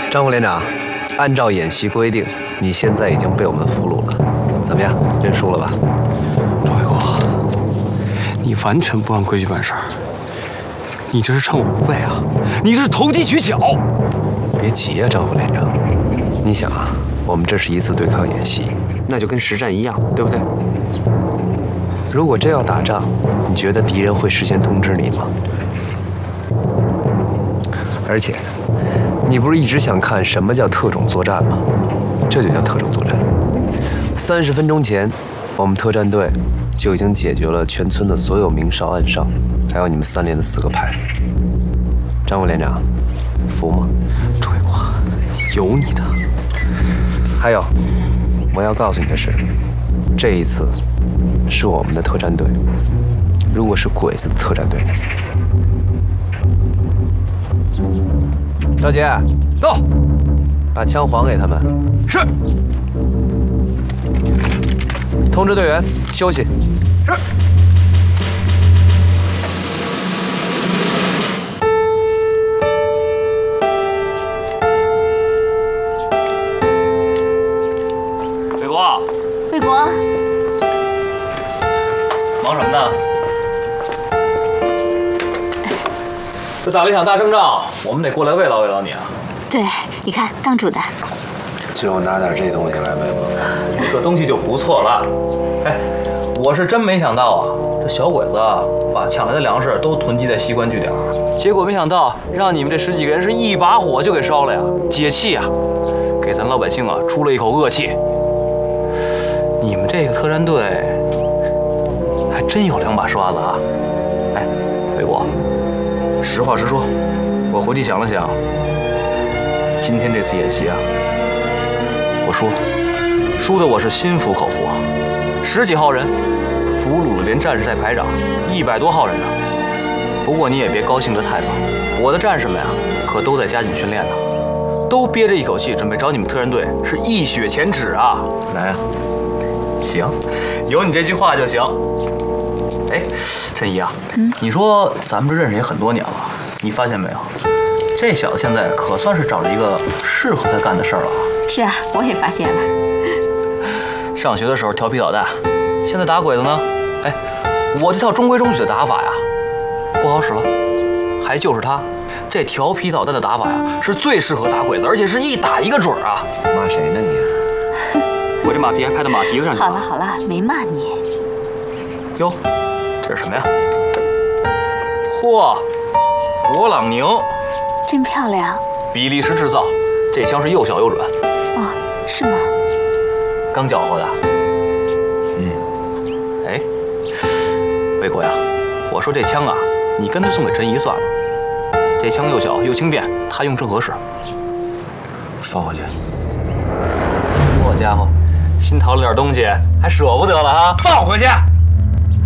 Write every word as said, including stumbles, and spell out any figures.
张副连长，按照演习规定，你现在已经被我们俘虏了，怎么样？认输了吧？ 周卫国，你完全不按规矩办事儿，你这是趁我不备啊！你这是投机取巧！ 别急呀，张副连长，你想啊，我们这是一次对抗演习， 那就跟实战一样，对不对？ 如果真要打仗，你觉得敌人会事先通知你吗？而且，你不是一直想看什么叫特种作战吗？这就叫特种作战。三十分钟前，我们特战队就已经解决了全村的所有明哨暗哨，还有你们三连的四个排。张副连长，服吗？ 周卫国，有你的。 还有，我要告诉你的是，这一次是我们的特战队。如果是鬼子的特战队呢？赵杰， 到， 把枪还给他们。 是。 通知队员休息。 是。卫国， 卫国， 忙什么呢？这打了一场大胜仗，我们得过来慰劳慰劳你啊！ 对，你看刚煮的， 就拿点这东西来慰问。 这东西就不错了。哎，我是真没想到啊，这小鬼子啊，把抢来的粮食都囤积在西关据点，结果没想到让你们这十几个人是一把火就给烧了呀，解气啊，给咱老百姓啊出了一口恶气。你们这个特战队还真有两把刷子啊！哎，卫国。实话实说，我回去想了想，今天这次演习啊，我输了，输的我是心服口服啊。十几号人俘虏了连战士带排长一百多号人呢。不过你也别高兴得太早，我的战士们呀，可都在加紧训练呢，都憋着一口气准备找你们特战队是一雪前耻啊！ 来啊， 行，有你这句话就行。哎，陈怡啊，嗯，你说咱们这认识也很多年了，你发现没有？这小子现在可算是找着一个适合他干的事儿了。 是啊，我也发现了。 上学的时候调皮捣蛋，现在打鬼子呢？哎，我这套中规中矩的打法呀，不好使了。还就是他，这调皮捣蛋的打法呀，是最适合打鬼子，而且是一打一个准儿啊！ 骂谁呢你？ 我这马屁还拍到马蹄子上去了。 好了好了，没骂你。 哟。这是什么呀？嚯，勃朗宁， 真漂亮。 比利时制造，这枪是又小又准。 哦，是吗？ 刚缴获的。 嗯。 哎，卫国呀，我说这枪啊，你干脆送给陈怡算了。这枪又小又轻便，他用正合适。 放回去。 好家伙，新淘了点东西，还舍不得了啊！放回去。